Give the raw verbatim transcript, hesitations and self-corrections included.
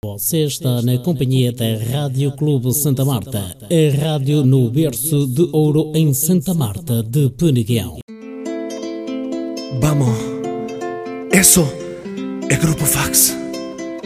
Você está na companhia da Rádio Clube Santa Marta, a rádio no berço de ouro em Santa Marta de Peneguião. Vamos, eso é Grupo Fax.